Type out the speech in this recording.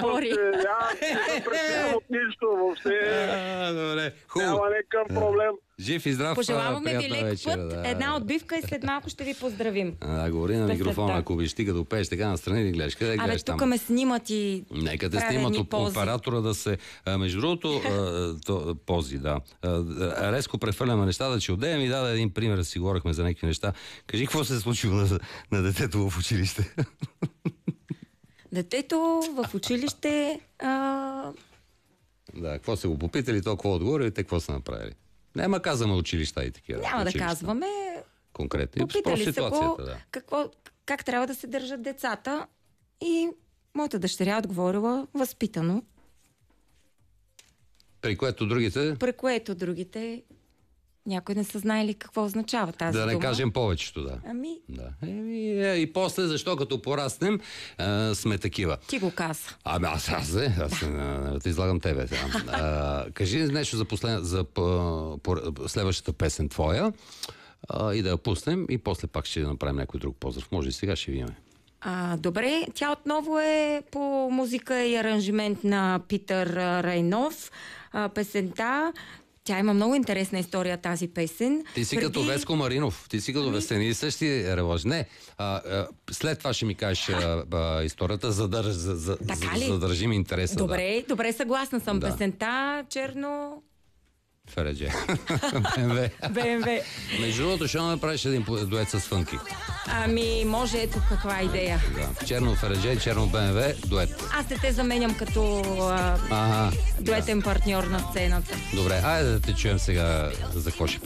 говори. Аз не притеснявам от нищо въобще. Добре, хубаво. Няма никакъв проблем. Жив и здрав. Пожелаваме ви лек вечер, път, да. една отбивка и след малко ще ви поздравим. Говори на микрофона, След това. ако обиш, ти като пееш така настрани да гледаш. Къде гледаш там? Тук ме снимат и Нека те правени снимат пози. оператора да се... Между другото, пози, да. Резко прехвърляме нещата, че отдея ми даде един пример, да си говорихме за някакви неща. Кажи, какво се е случило на детето в училище? Детето в училище... Да, какво са го попитали, то какво отговори и те какво са направили? Няма казваме училища и такива. Няма да казваме. Конкретно. Попитали са го да. как трябва да се държат децата и моята дъщеря отговорила възпитано. При което другите някои не са знаели какво означава тази дума. Да не кажем повечето, да. Да. И после, защо като пораснем, сме такива. Ти го каза. Аз те излагам тебе. Кажи нещо за следващата песен твоя и да я пуснем и после пак ще направим някой друг поздрав. Може и сега ще видим. Добре, тя отново е по музика и аранжимент на Питър Райнов. Песента, тя има много интересна история, тази песен. Ти си като Веско Маринов. Ти си като Весен и същи ревож. Не, след това ще ми кажеш историята, за да задържим интереса. Добре, съгласна съм. Да. Песента черно... Фередже. БМВ. Между другото, ще направиш един дует с Фънки. Може, ето каква идея. Да. Черно Фередже и черно БМВ, дует. Аз не те заменям като дуетен партньор на сцената. Добре, айде да те чуем сега за какво ще